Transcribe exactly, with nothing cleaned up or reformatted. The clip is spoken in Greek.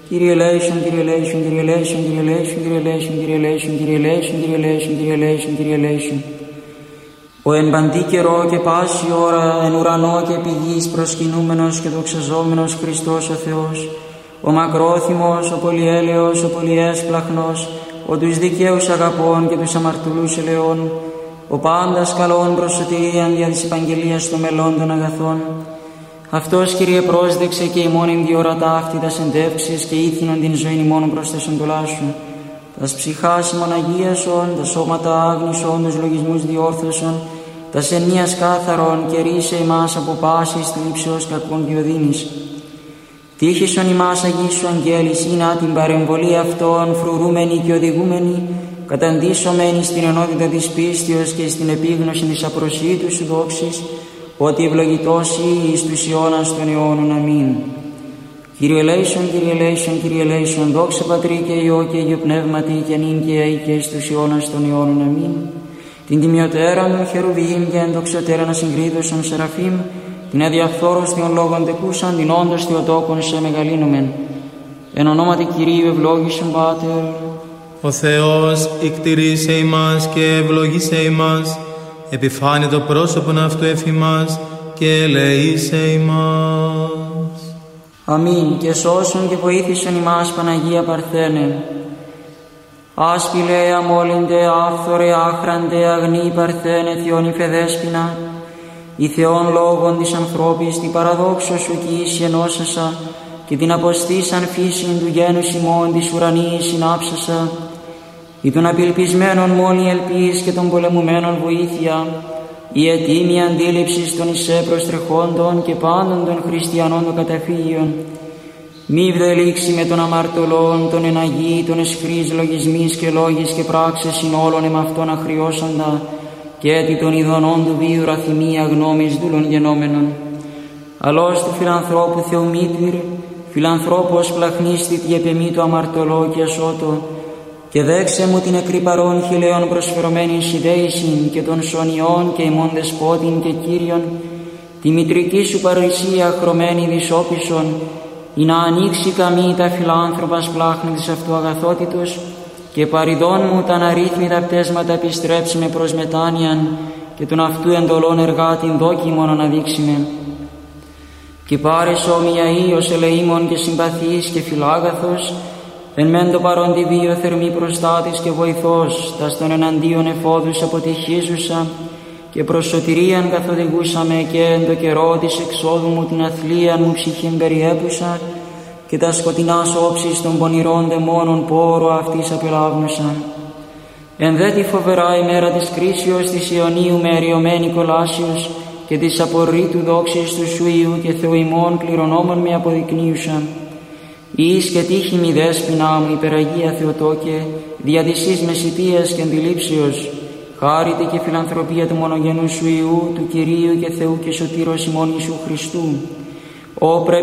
Kyrie eleison, Kyrie eleison, Kyrie eleison, Kyrie eleison, Kyrie eleison, Kyrie eleison, Kyrie eleison, Kyrie eleison, Kyrie eleison, Kyrie eleison. Ο εν παντή καιρό και πάση ώρα εν ουρανό και επί γης προσκυνούμενος και δοξαζόμενος Χριστός ο Θεός, ο μακρόθυμος, ο πολυέλεος, ο πολυέσπλαχνος, ο τους δικαίους αγαπών και τους αμαρτωλούς ελεών, ο πάντας καλών προς σωτηρίαν δια της επαγγελίας των μελών των αγαθών. Αυτός, Κύριε, πρόσδεξε και ημών εν διορατά αυτή τας εντεύξεις και ήθινον την ζωήν ημών προς τας εντολάς σου. Τας ψυχάς ημών αγίασον, τα σώματα άγνησον, τους λογισμούς διόρθωσον, τας ενίας κάθαρον και ρίσε ημάς από πάσης θλίψεως κακών και οδύνης. Τύχησον ημάς αγίσου αγγέλης, ή την παρεμβολή αυτών φρουρούμενη και οδηγούμενη, καταντήσωμένη στην ενότητα της πίστεως και στην επίγνωση της απροσίτου σου δόξης, ότι ευλογητός ή εις τους αιώνας των αιώνων. Αμήν. Κύριε ελέησον, Κύριε ελέησον, Κύριε ελέησον, δόξα Πατρί και Υιό και Υιό Πνεύματι και νυν και αεί και εις τους αιώνας των αιώνων. Αμήν. Την τιμιωτέραν των χερουβίμ και ενδοξιωτέραν ασυγκρίδωσον σεραφείμ, την αδιαφθόρος των λόγων τεκούσαν, την όντως θεοτόκον σε μεγαλύνομεν. Εν ονόματι Κυρίου ευλόγησον Πάτερ. Ο Θεός ικτηρίσε ημάς και ευλογήσε ημάς, επιφάνε το πρόσωπον αυτού εφημάς και ελεήσε ημάς. Αμήν. Και σώσον και βοήθησον ημάς Παναγία Παρθένε. Άσπηλε, αμόλυντε, άφθορε, άχραντε, αγνή Παρθένε, Θεόν υφεδέσποινα, η Θεόν λόγων της ανθρώπης, την παραδόξο σου κι ίση ενώσασα, και την αποστήσαν φύσιν του γένους ημών της ουρανίης συνάψασα, ή των απελπισμένων μόνη ελπίς και των πολεμουμένων βοήθεια, η ετοίμη αντίληψη των εισέ προστρεχόντων και πάντων των χριστιανών των καταφύγιων. Μη βδελήξει με των αμαρτωλών, των εναγεί, των εσχρείς λογισμείς και λόγης και πράξες ειν όλων εμ' αυτών αχριώσαντα, και έτι των ειδονών του βίου ραθυμία γνώμης δούλων γενόμενων. Αλώς του φιλανθρώπου Θεομήτυρ, φιλανθρώπος πλαχνίστητη επεμή το αμαρτωλό και ασώτο, και δέξε μου την εκρυπαρών χιλέων προσφερωμένην συντέησιν και των σωνιών και ημών δεσπότην και Κύριον, τη μητρική σου παρουσία χρωμένη δυσόπισον, ή να ανοίξει καμή τα φιλάνθρωπας πλάχνη της αυτού αγαθότητος, και παριδών μου τα αναρρύθμιτα πτέσματα επιστρέψει με προς μετάνοιαν, και τον αυτού εντολών εργάτην δόκιμον αναδείξει με. Και πάρες όμοια ίος ελεήμων και συμπαθής και φιλάγαθος, εν μεν το παρόν τη βίο θερμή προστάτης και βοηθός, τας των εναντίον εφόδους αποτυχίζουσα, και προς σωτηρίαν καθοδηγούσαμε, και εν το καιρό της εξόδου μου την αθλίαν μου ψυχήν περιέπουσα, και τα σκοτεινάς όψεις των πονηρών δαιμόνων πόρο αυτής απελάβνουσα. Εν δε τη φοβερά ημέρα της κρίσεως της Ιωνίου με εριωμένη κολάσεως, και της απορρίτου δόξης του σου Υιού και Θεού ημών κληρονόμων με αποδεικνύουσα. Εις και τύχη μη δέσποινά μου υπεραγία Θεοτόκε, δια της εις μεσητείας και αντιλήψεως, χάρητε και φιλανθρωπία του μονογενού σου Υιού, του Κυρίου και Θεού και Σωτήρος ημών Ιησού Χριστού. Ω